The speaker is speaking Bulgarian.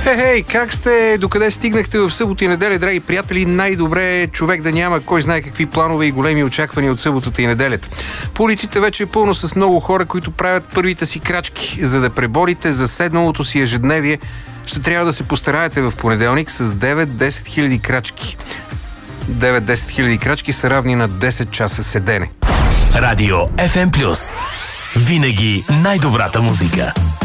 Хей, как сте? Докъде стигнахте в събота и неделя, драги приятели? Най-добре е човек да няма кой знае какви планове и големи очаквания от съботата и неделята. По улиците вече е пълно с много хора, които правят първите си крачки. За да преборите заседналото си ежедневие, ще трябва да се постараете в понеделник с 9-10 хиляди крачки. 9-10 хиляди крачки са равни на 10 часа седене. Радио FM+. Винаги най-добрата музика.